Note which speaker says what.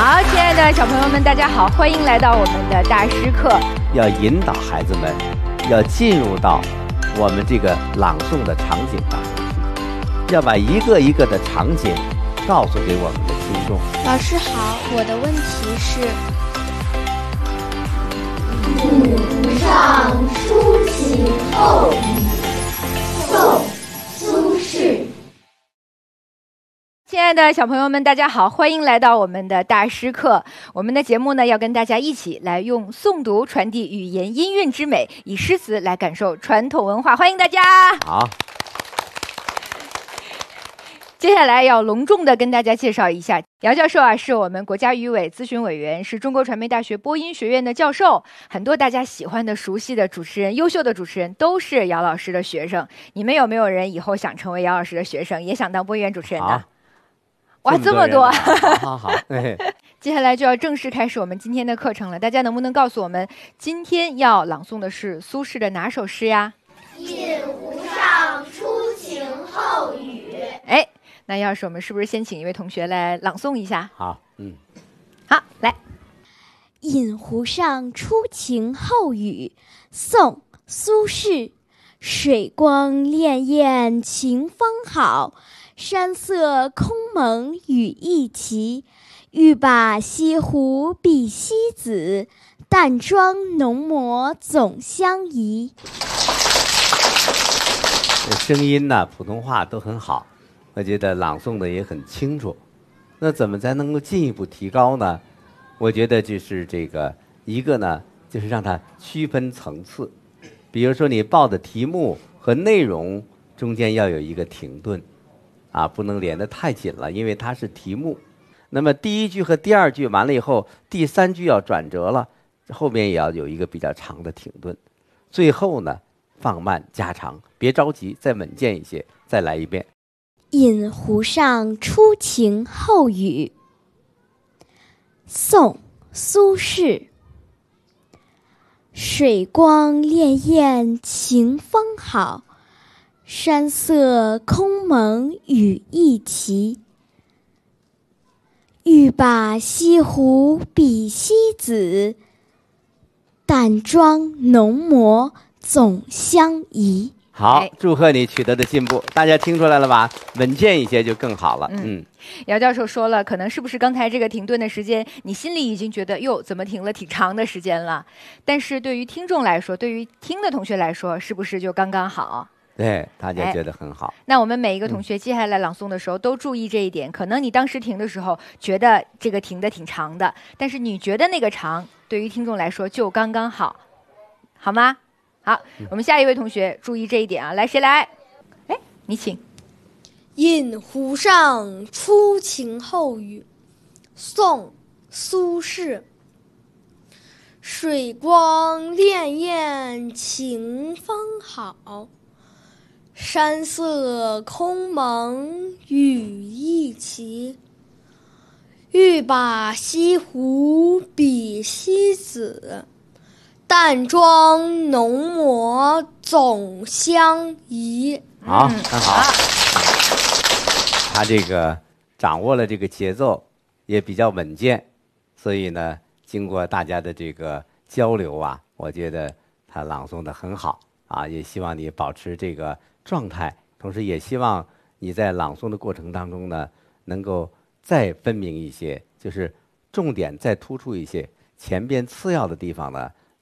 Speaker 1: 好，亲爱的小朋友们，大家好，欢迎来到我们的大师课。
Speaker 2: 要引导孩子们，要进入到我们这个朗诵的场景当中去，要把一个一个的场景告诉给我们的听众。
Speaker 3: 老师好，我的问题是：
Speaker 4: 古上抒情后语，宋·苏轼。
Speaker 1: 亲爱的小朋友们，大家好，欢迎来到我们的大师课。我们的节目呢，要跟大家一起来用诵读传递语言音韵之美，以诗词来感受传统文化。欢迎大家。
Speaker 2: 好，
Speaker 1: 接下来要隆重的跟大家介绍一下，姚教授啊，是我们国家语委咨询委员，是中国传媒大学播音学院的教授。很多大家喜欢的、熟悉的主持人、优秀的主持人，都是姚老师的学生。你们有没有人以后想成为姚老师的学生，也想当播音员主持人的？哇，这么多！
Speaker 2: 好，
Speaker 1: 接下来就要正式开始我们今天的课程了。大家能不能告诉我们，今天要朗诵的是苏轼的哪首诗呀？
Speaker 4: 引湖上抒情后语。
Speaker 1: 哎，那要是我们是不是先请一位同学来朗诵一下？
Speaker 2: 好，
Speaker 1: 好，来。
Speaker 3: 引湖上初晴后雨，宋·苏轼。水光潋滟晴方好，山色空蒙雨亦奇。欲把西湖比西子，淡妆浓抹总相宜。
Speaker 2: 声音呢，普通话都很好，我觉得朗诵的也很清楚。那怎么才能够进一步提高呢？我觉得就是一个呢，就是让它区分层次。比如说你报的题目和内容中间要有一个停顿，不能连得太紧了，因为它是题目。那么第一句和第二句完了以后，第三句要转折了，后面也要有一个比较长的停顿。最后呢，放慢加长，别着急，再稳健一些，再来一遍。
Speaker 3: 引湖上初晴后雨，宋·苏轼。水光潋滟晴方好，山色空蒙雨亦奇。欲把西湖比西子，淡妆浓抹总相宜。
Speaker 2: 好，祝贺你取得的进步，大家听出来了吧？稳健一些就更好了。
Speaker 1: 姚教授说了，可能是不是刚才这个停顿的时间，你心里已经觉得哟，怎么停了挺长的时间了？但是对于听众来说，对于听的同学来说，是不是就刚刚好？
Speaker 2: 对，大家觉得很好。
Speaker 1: 那我们每一个同学接下来朗诵的时候都注意这一点。可能你当时停的时候觉得这个停的挺长的，但是你觉得那个长，对于听众来说就刚刚好，好吗？好，我们下一位同学注意这一点啊！来，谁来？哎，你请。
Speaker 5: 引湖上初晴后雨，宋·苏轼。水光潋滟晴方好，山色空蒙雨亦奇。欲把西湖比西子，淡妆浓抹总相宜。
Speaker 2: 好，很好。他这个掌握了这个节奏，也比较稳健，所以呢，经过大家的这个交流我觉得他朗诵的很好也希望你保持这个状态，同时也希望你在朗诵的过程当中呢，能够再分明一些，就是重点再突出一些，前边次要的地方呢，